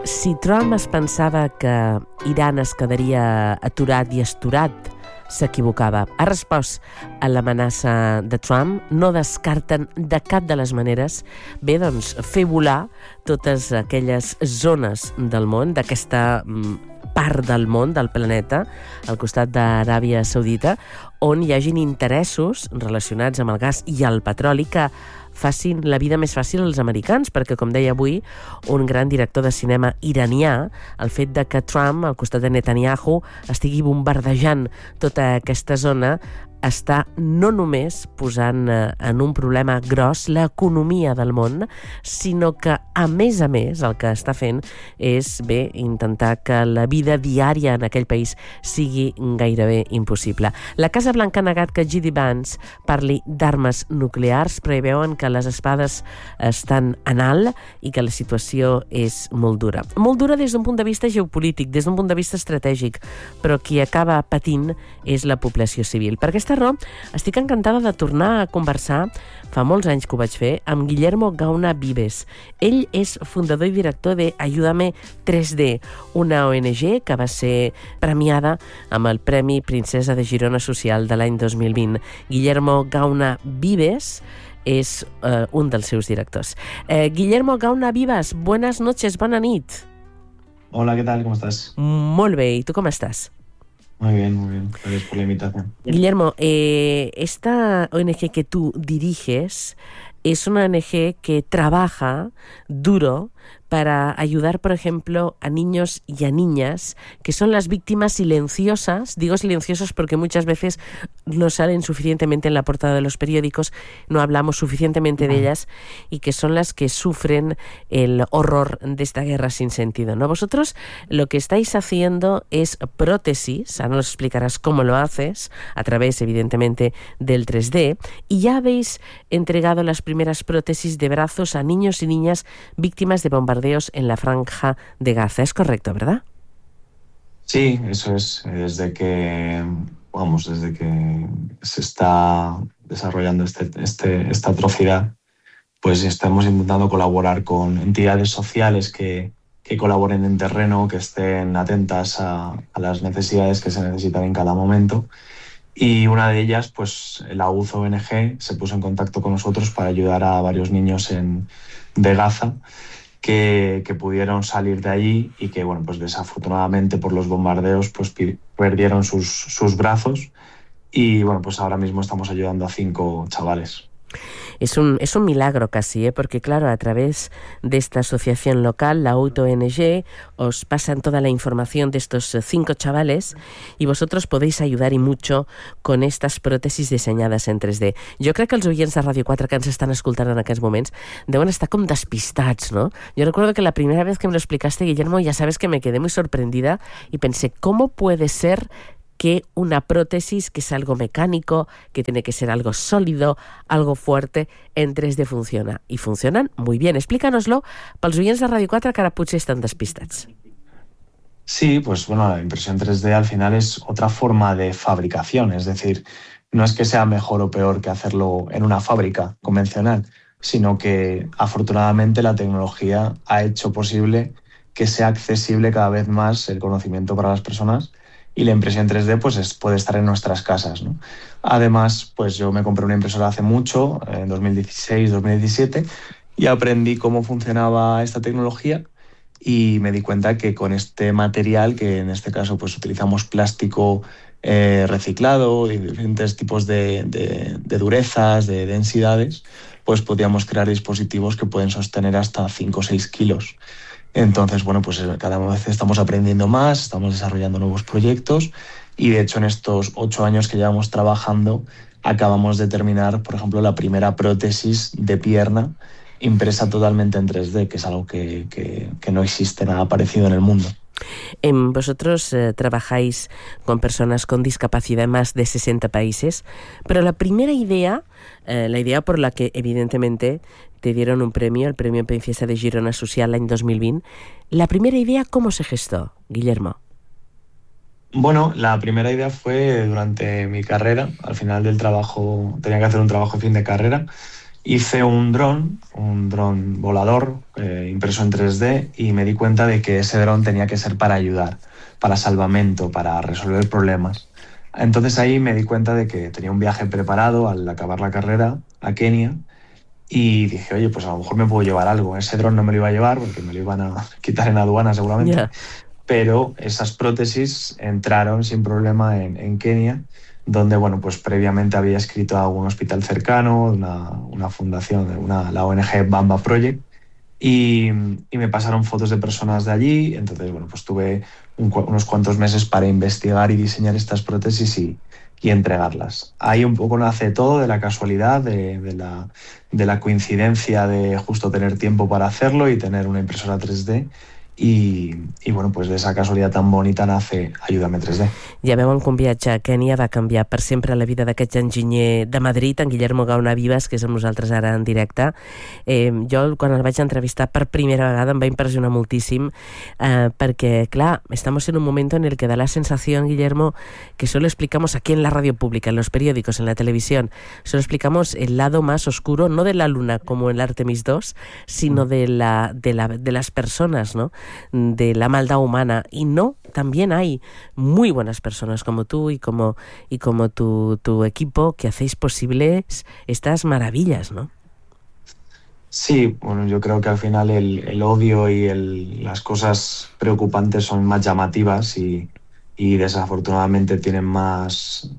Si Trump es pensava que Iran es quedaria aturat i esturat, s'equivocava. Ha respost a l'amenaça de Trump, no descarten de cap de les maneres fer volar totes aquelles zones del món, d'aquesta part del món, del planeta, al costat d'Aràbia Saudita, on hi hagin interessos relacionats amb el gas i el petroli que facin la vida més fàcil als americans, perquè, com deia avui un gran director de cinema iranià, el fet de que Trump, al costat de Netanyahu, estigui bombardejant tota aquesta zona, està no només posant en un problema gros l'economia del món, sinó que, a més, el que està fent és, intentar que la vida diària en aquell país sigui gairebé impossible. La Casa Blanca ha negat que J.D. Vance parli d'armes nuclears, preveuen que les espades estan en alt i que la situació és molt dura. Molt dura des d'un punt de vista geopolític, des d'un punt de vista estratègic, però qui acaba patint és la població civil. Per aquesta raó, estic encantada de tornar a conversar, fa molts anys que ho vaig fer, amb Guillermo Gauna Vives. Ell és fundador i director de Ayúdame 3D, una ONG que va ser premiada amb el Premi Princesa de Girona Social de l'any 2020. Guillermo Gauna Vives és un dels seus directors. Guillermo Gauna Vives, buenas noches, bona nit. Hola, ¿qué tal? ¿Cómo estás? Molt bé, i tu com estàs? Muy bien. Gracias por la invitación. Guillermo, esta ONG que tú diriges es una ONG que trabaja duro para ayudar, por ejemplo, a niños y a niñas que son las víctimas silenciosas. Digo silenciosas porque muchas veces no salen suficientemente en la portada de los periódicos, no hablamos suficientemente de ellas, y que son las que sufren el horror de esta guerra sin sentido, ¿no? Vosotros lo que estáis haciendo es prótesis, ahora nos explicarás cómo lo haces, a través, evidentemente, del 3D, y ya habéis entregado las primeras prótesis de brazos a niños y niñas víctimas de bombardeos en la franja de Gaza. ¿Es correcto, verdad? Sí, eso es. Desde que se está desarrollando esta atrocidad, pues estamos intentando colaborar con entidades sociales que colaboren en terreno, que estén atentas a las necesidades que se necesitan en cada momento. Y una de ellas, pues la UZ ONG, se puso en contacto con nosotros para ayudar a varios niños de Gaza que pudieron salir de allí y que, bueno, pues desafortunadamente por los bombardeos pues perdieron sus brazos, y bueno, pues ahora mismo estamos ayudando a 5 chavales. Es un milagro casi, porque claro, a través de esta asociación local, la UTONG, os pasan toda la información de estos 5 chavales y vosotros podéis ayudar y mucho con estas pròtesis dissenyades en 3D. Jo crec que els oients de Ràdio 4 que ens estan escoltant en aquests moments deuen estar com despistats, ¿no? Yo recuerdo que la primera vez que me lo explicaste, Guillermo, ya sabes que me quedé muy sorprendida y pensé, ¿cómo puede ser que una prótesis, que es algo mecánico, que tiene que ser algo sólido, algo fuerte, en 3D funciona? Y funcionan muy bien. Explícanoslo pels oients de Ràdio 4 que ara potser estan despistats. Sí, pues bueno, la impresión 3D al final es otra forma de fabricación, es decir, no es que sea mejor o peor que hacerlo en una fábrica convencional, sino que afortunadamente la tecnología ha hecho posible que sea accesible cada vez más el conocimiento para las personas. Y la impresión 3D pues puede estar en nuestras casas, ¿no? Además, pues yo me compré una impresora hace mucho, en 2016, 2017, y aprendí cómo funcionaba esta tecnología y me di cuenta que con este material, que en este caso pues utilizamos plástico reciclado y diferentes tipos de durezas, de densidades, pues podíamos crear dispositivos que pueden sostener hasta 5 o 6 kilos. Entonces, bueno, pues cada vez estamos aprendiendo más, estamos desarrollando nuevos proyectos y, de hecho, en estos 8 años que llevamos trabajando, acabamos de terminar, por ejemplo, la primera prótesis de pierna impresa totalmente en 3D, que es algo que no existe nada parecido en el mundo. Vosotros trabajáis con personas con discapacidad en más de 60 países, pero la primera idea, la idea por la que evidentemente te dieron un premio, el Premio Princesa de Girona Social l'any 2020, la primera idea, ¿cómo se gestó, Guillermo? Bueno, la primera idea fue durante mi carrera. Al final del trabajo, tenía que hacer un trabajo de fin de carrera hice un dron volador impreso en 3D y me di cuenta de que ese dron tenía que ser para ayudar, para salvamento, para resolver problemas. Entonces ahí me di cuenta de que tenía un viaje preparado al acabar la carrera a Kenia y dije, oye, pues a lo mejor me puedo llevar algo. Ese dron no me lo iba a llevar porque me lo iban a quitar en aduana seguramente, Yeah. Pero esas prótesis entraron sin problema en Kenia, donde bueno, pues previamente había escrito a un hospital cercano, una fundación, la ONG Bamba Project, y me pasaron fotos de personas de allí. Entonces bueno, pues tuve unos cuantos meses para investigar y diseñar estas prótesis y entregarlas. Ahí un poco nace todo de la casualidad, de la coincidencia de justo tener tiempo para hacerlo y tener una impresora 3D. I bueno, pues de esa casualitat tan bonita nace Ayúdame 3D. Ja veuen que un viatge a Kènia va canviar per sempre la vida d'aquest enginyer de Madrid, en Guillermo Gauna Vives, que és amb nosaltres ara en directe. Jo, quan el vaig entrevistar per primera vegada, em va impressionar moltíssim, perquè, clar, estamos en un momento en el que da la sensación, Guillermo, que solo explicamos aquí en la radio pública, en los periódicos, en la televisión, solo explicamos el lado más oscuro, no de la luna como en el Artemis 2, sino de las personas, ¿no? De la maldad humana. Y no, también hay muy buenas personas como tú y como tu equipo que hacéis posibles estas maravillas, ¿no? Sí, bueno, yo creo que al final el odio y las cosas preocupantes son más llamativas y desafortunadamente tienen más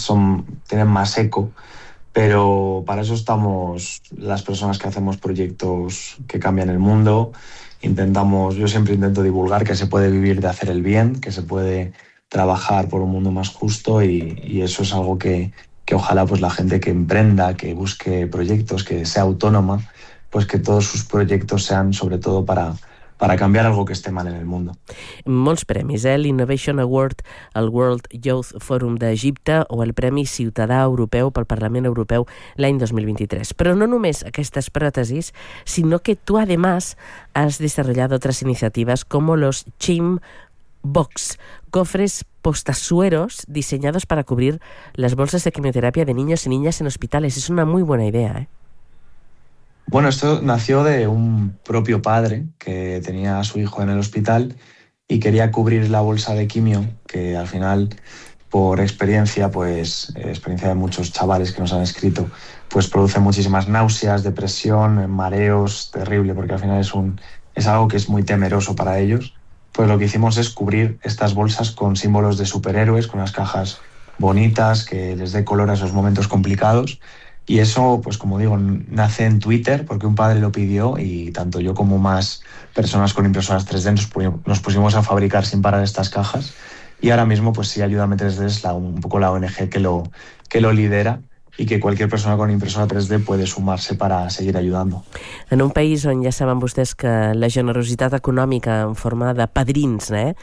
eco, pero para eso estamos las personas que hacemos proyectos que cambian el mundo. Yo siempre intento divulgar que se puede vivir de hacer el bien, que se puede trabajar por un mundo más justo y eso es algo que ojalá pues la gente que emprenda, que busque proyectos, que sea autónoma, pues que todos sus proyectos sean sobre todo para canviar algo que esté mal en el mundo. Molts premis, l'Innovation Award al World Youth Forum d'Egipte o el Premi Ciutadà Europeu pel Parlament Europeu l'any 2023. Però no només aquestes pròtesis, sino que tú además has desarrollado otras iniciativas como los Chim Box, cofres postasueros diseñados para cubrir las bolsas de quimioterapia de niños y niñas en hospitales. Es una muy buena idea, ¿eh? Bueno, esto nació de un propio padre que tenía a su hijo en el hospital y quería cubrir la bolsa de quimio, que al final, por experiencia de muchos chavales que nos han escrito, pues produce muchísimas náuseas, depresión, mareos, terrible, porque al final es algo que es muy temeroso para ellos. Pues lo que hicimos es cubrir estas bolsas con símbolos de superhéroes, con unas cajas bonitas que les dé color a esos momentos complicados. Y eso, pues como digo, nace en Twitter porque un padre lo pidió y tanto yo como más personas con impresoras 3D nos pusimos a fabricar sin parar estas cajas. Y ahora mismo, pues sí, Ayúdame 3D es un poco la ONG que lo lidera i que qualsevol persona con impressora 3D puede sumarse para seguir ayudando. En un país on ja saben vostès que la generositat econòmica en forma de padrins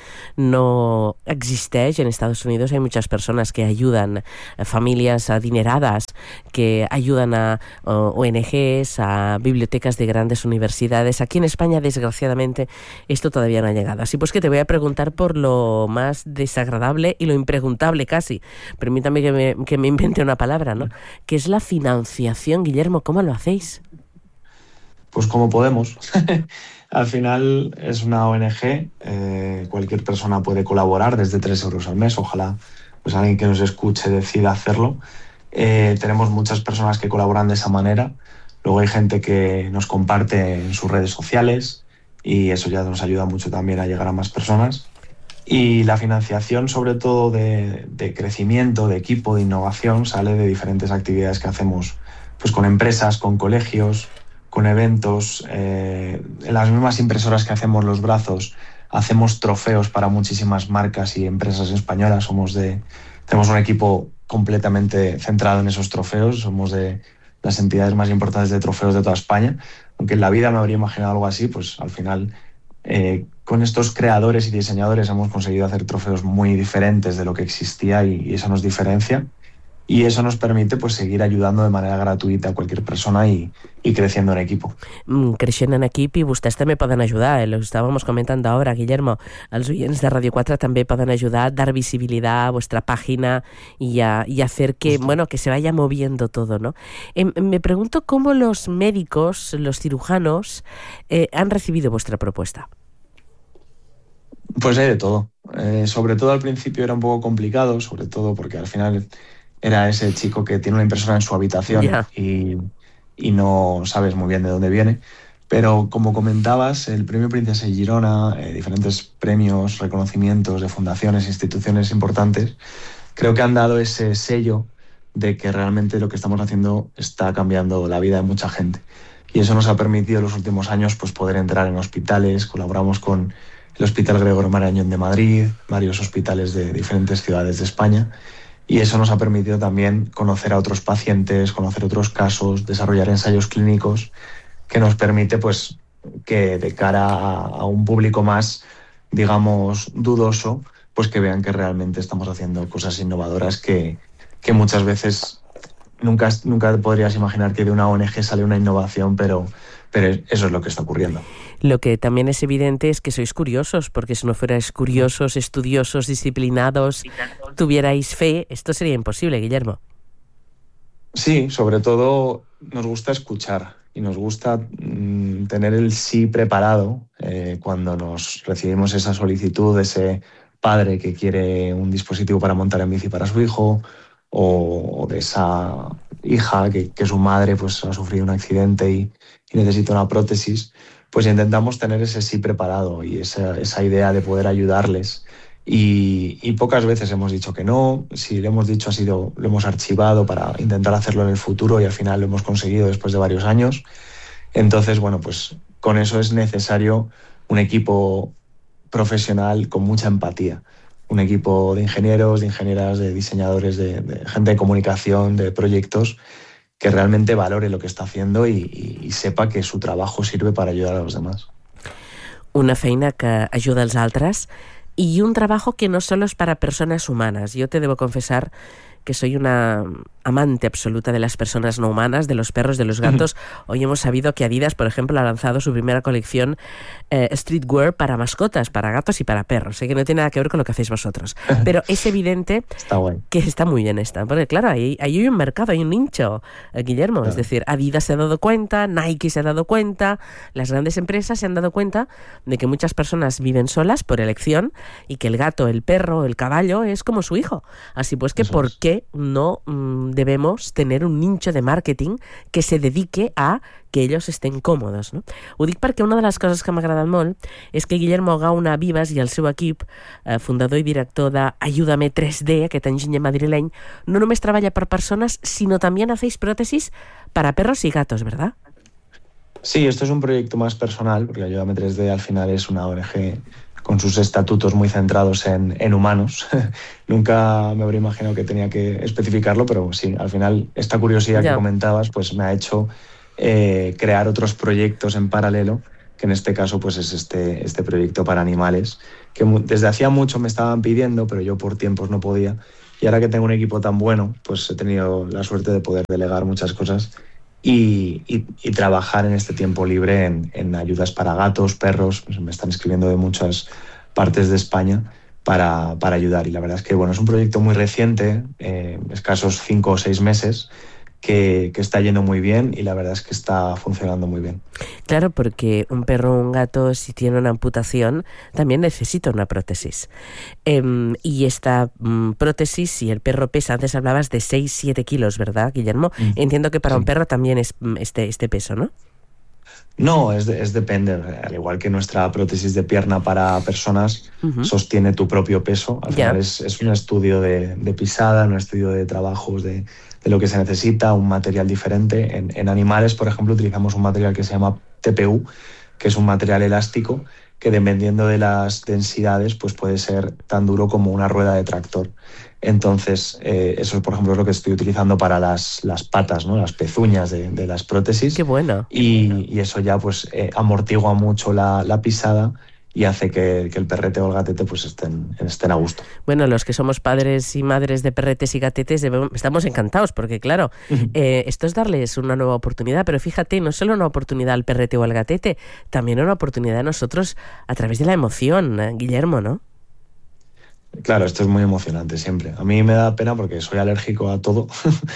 no existeix, en Estados Unidos hay muchas personas que ayudan, familias adineradas que ayudan a ONGs, a bibliotecas de grandes universidades. Aquí en España, desgraciadamente, esto todavía no ha llegado. Así pues que te voy a preguntar por lo más desagradable y lo impreguntable casi. Permítame que me invente una palabra, ¿no? Que es la financiación. Guillermo, ¿cómo lo hacéis? Pues como podemos. Al final es una ONG, cualquier persona puede colaborar desde 3 euros al mes. Ojalá pues alguien que nos escuche decida hacerlo. Tenemos muchas personas que colaboran de esa manera. Luego hay gente que nos comparte en sus redes sociales y eso ya nos ayuda mucho también a llegar a más personas. Y la financiación, sobre todo de crecimiento, de equipo, de innovación, sale de diferentes actividades que hacemos pues con empresas, con colegios, con eventos. En las mismas impresoras que hacemos los brazos, hacemos trofeos para muchísimas marcas y empresas españolas. Tenemos un equipo completamente centrado en esos trofeos. Somos de las entidades más importantes de trofeos de toda España. Aunque en la vida me habría imaginado algo así, pues al final con estos creadores y diseñadores hemos conseguido hacer trofeos muy diferentes de lo que existía y eso nos diferencia. y eso nos permite pues seguir ayudando de manera gratuïta a cualquier persona i creciendo en equipo. Creixent en equip, i vostès també poden ajudar, lo estábamos comentando ahora, Guillermo, els oients de Radio 4 també poden ayudar a dar visibilidad a vuestra página y hacer que, bueno, que se vaya moviendo todo, ¿no? Me pregunto cómo los médicos, los cirujanos, han recibido vuestra propuesta. Pues hay de todo. Sobre todo al principio era un poco complicado, sobre todo porque al final era ese chico que tiene una impresora en su habitación y no sabes muy bien de dónde viene. Pero como comentabas, el Premio Princesa de Girona, diferentes premios, reconocimientos de fundaciones, instituciones importantes, creo que han dado ese sello de que realmente lo que estamos haciendo está cambiando la vida de mucha gente. Y eso nos ha permitido en los últimos años pues, poder entrar en hospitales. Colaboramos con el Hospital Gregorio Marañón de Madrid, varios hospitales de diferentes ciudades de España. Y eso nos ha permitido también conocer a otros pacientes, conocer otros casos, desarrollar ensayos clínicos, que nos permite pues, que de cara a un público más, digamos, dudoso, pues que vean que realmente estamos haciendo cosas innovadoras que muchas veces nunca podrías imaginar que de una ONG sale una innovación, pero eso es lo que está ocurriendo. Lo que también es evidente es que sois curiosos, porque si no fuerais curiosos, estudiosos, disciplinados, tuvierais fe, esto sería imposible, Guillermo. Sí, sobre todo nos gusta escuchar y nos gusta tener el sí preparado cuando nos recibimos esa solicitud de ese padre que quiere un dispositivo para montar en bici para su hijo, o de esa hija que su madre pues, ha sufrido un accidente y necesita una prótesis, pues intentamos tener ese sí preparado y esa idea de poder ayudarles. Y pocas veces hemos dicho que no. Si lo hemos dicho lo hemos archivado para intentar hacerlo en el futuro y al final lo hemos conseguido después de varios años. Entonces, bueno, pues con eso es necesario un equipo profesional con mucha empatía. Un equipo de ingenieros, de ingenieras, de diseñadores, de gente de comunicación, de proyectos, que realmente valore lo que está haciendo y sepa que su trabajo sirve para ayudar a los demás. Una feina que ayuda als altres y un trabajo que no solo es para personas humanas. Yo te debo confesar que soy una amante absoluta de las personas no humanas, de los perros, de los gatos. Hoy hemos sabido que Adidas, por ejemplo, ha lanzado su primera colección streetwear para mascotas, para gatos y para perros. Sé que no tiene nada que ver con lo que hacéis vosotros. Pero es evidente que está muy bien porque claro, ahí hay un mercado, hay un nicho, Guillermo. Claro. Es decir, Adidas se ha dado cuenta, Nike se ha dado cuenta, las grandes empresas se han dado cuenta de que muchas personas viven solas por elección y que el gato, el perro, el caballo es como su hijo. Así pues que ¿por qué no debemos tener un nicho de marketing que se dedique a que ellos estén còmodes, no? Ho dic perquè una de les coses que m'ha agradat molt és que Guillermo Gauna Vives i el seu equip, fundador i director de Ayúdame 3D, aquest enginyer madrileny, no només treballa per persones, sino también hacéis prótesis para perros y gatos, ¿verdad? Sí, esto es un proyecto más personal, porque Ayúdame 3D al final es una ONG con sus estatutos muy centrados en humanos. Nunca me habría imaginado que tenía que especificarlo, pero sí, al final esta curiosidad que comentabas pues me ha hecho crear otros proyectos en paralelo, que en este caso pues es este proyecto para animales, que desde hacía mucho me estaban pidiendo, pero yo por tiempos no podía. Y ahora que tengo un equipo tan bueno, pues he tenido la suerte de poder delegar muchas cosas y trabajar en este tiempo libre en ayudas para gatos, perros. Pues me están escribiendo de muchas partes de España para ayudar. Y la verdad es que bueno, es un proyecto muy reciente, escasos 5 o 6 meses, que está yendo muy bien y la verdad es que está funcionando muy bien. Claro, porque un perro o un gato, si tiene una amputación, también necesita una prótesis. Y esta prótesis, si el perro pesa, antes hablabas de 6-7 kilos, ¿verdad, Guillermo? Entiendo que para un perro también es este peso, ¿no? No, depende. Al igual que nuestra prótesis de pierna para personas sostiene tu propio peso. Al final es un estudio de pisada, un estudio de trabajos, de lo que se necesita, un material diferente. En animales, por ejemplo, utilizamos un material que se llama TPU, que es un material elástico que dependiendo de las densidades pues puede ser tan duro como una rueda de tractor. Entonces, eso, por ejemplo, es lo que estoy utilizando para las patas, ¿no? Las pezuñas de las prótesis. ¡Qué bueno! Y eso ya pues amortigua mucho la pisada y hace que el perrete o el gatete pues estén a gusto. Bueno, los que somos padres y madres de perretes y gatetes estamos encantados porque, claro, esto es darles una nueva oportunidad, pero fíjate, no solo una oportunidad al perrete o al gatete, también una oportunidad a nosotros a través de la emoción, Guillermo, ¿no? Claro, esto es muy emocionante siempre. A mí me da pena porque soy alérgico a todo,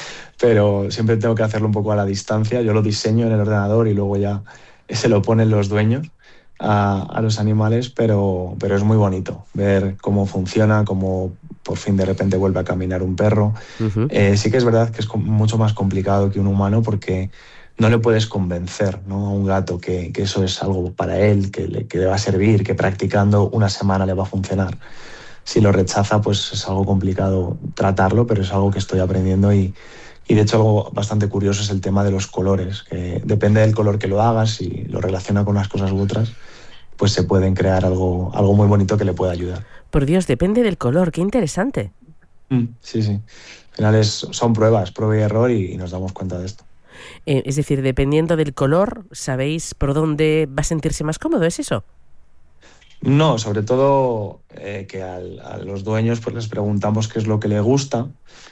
pero siempre tengo que hacerlo un poco a la distancia. Yo lo diseño en el ordenador y luego ya se lo ponen los dueños a los animales, pero es muy bonito ver cómo funciona, cómo por fin de repente vuelve a caminar un perro. Uh-huh. Sí que es verdad que es mucho más complicado que un humano porque no le puedes convencer, ¿no?, a un gato que eso es algo para él, que le va a servir, que practicando una semana le va a funcionar. Si lo rechaza, pues es algo complicado tratarlo, pero es algo que estoy aprendiendo y de hecho algo bastante curioso es el tema de los colores, que depende del color que lo hagas, si lo relaciona con unas cosas u otras, pues se pueden crear algo muy bonito que le pueda ayudar. Por Dios, depende del color, qué interesante. Sí. Al final son pruebas, prueba y error y nos damos cuenta de esto. Es decir, dependiendo del color, ¿sabéis por dónde va a sentirse más cómodo? ¿Es eso? No, sobre todo que a los dueños pues les preguntamos qué es lo que le gusta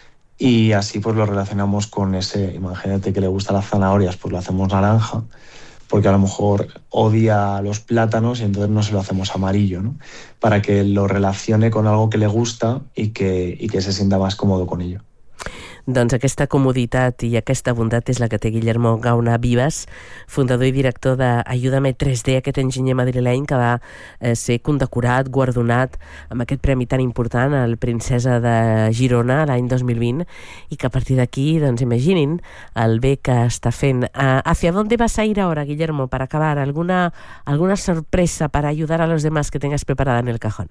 y así pues lo relacionamos con ese, imagínate que le gustan las zanahorias, pues lo hacemos naranja, porque a lo mejor odia los plátanos y entonces no se lo hacemos amarillo, ¿no? Para que lo relacione con algo que le gusta y que se sienta más cómodo con ello. Doncs aquesta comoditat i aquesta bondat és la que té Guillermo Gauna Vives, fundador i director d'Ayúdame 3D, aquest enginyer madrileny que va ser condecorat, guardonat amb aquest premi tan important, el Princesa de Girona, l'any 2020, i que a partir d'aquí, doncs imaginin el bé que està fent. ¿Hacia dónde vas a ir ahora, Guillermo, para acabar? ¿Alguna sorpresa para ayudar a los demás que tengas preparada en el cajón?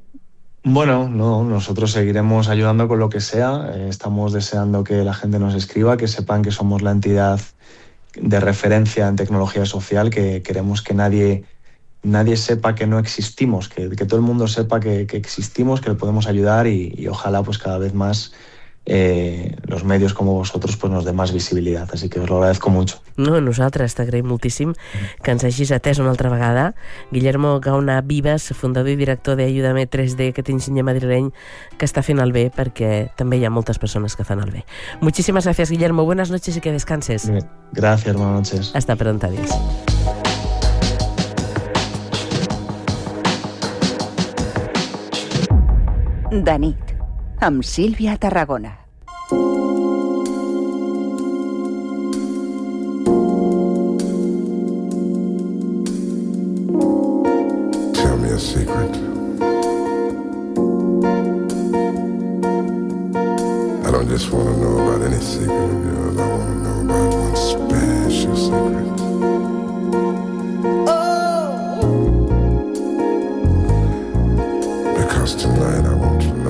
Bueno, no, nosotros seguiremos ayudando con lo que sea. Estamos deseando que la gente nos escriba, que sepan que somos la entidad de referencia en tecnología social, que queremos que nadie sepa que no existimos, que todo el mundo sepa que existimos, que le podemos ayudar y ojalá pues cada vez más los medios como vosotros pues nos den más visibilitat, així que us lo agradezco mucho. No, nosaltres t'agraïm moltíssim que ens hagis atès una altra vegada. Guillermo Gauna Vives, fundador i director d'Ayúdame 3D, aquest enginyer madrileny que està fent el bé perquè també hi ha moltes persones que fan el bé. Muchísimas gracias, Guillermo. Buenas noches y que descanses. Gracias, buenas noches. Hasta pronto, adiós. De nit, amb Sílvia Tarragona. Tell me a secret. I don't just want to know about any secret of yours. I want to know about one special secret.